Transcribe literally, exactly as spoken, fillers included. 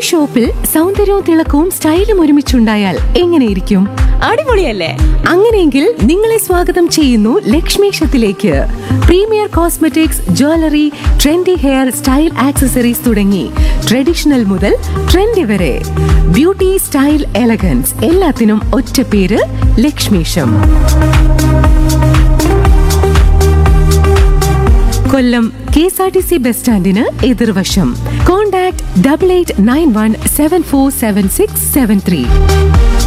ഷോപ്പിൽ സൗന്ദര്യവും തിളക്കവും സ്റ്റൈലും ഒരുമിച്ചുണ്ടായാൽ എങ്ങനെയിരിക്കും? അടിപൊളിയല്ലേ? അങ്ങനെയെങ്കിൽ നിങ്ങളെ സ്വാഗതം ചെയ്യുന്നു ലക്ഷ്മീഷത്തിലേക്ക്. Premier cosmetics, jewellery, trendy hair style accessories തുടങ്ങി ട്രഡീഷണൽ മുതൽ ട്രെൻഡി വരെ ബ്യൂട്ടി, സ്റ്റൈൽ, എലഗൻസ് എല്ലാത്തിനും ഒറ്റ പേര് ലക്ഷ്മീഷം. കൊല്ലം K S R T C bus സ്റ്റാൻഡിന് എതിർവശം. Contact double eight nine one seven four seven six seven three.